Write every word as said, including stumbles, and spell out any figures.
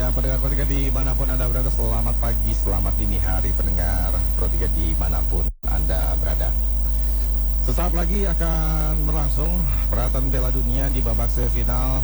pendengar-pendengar dimanapun Anda berada, selamat pagi, selamat dini hari pendengar Pro tiga dimanapun Anda berada. Sesaat lagi akan berlangsung perhelatan Piala Dunia di babak semifinal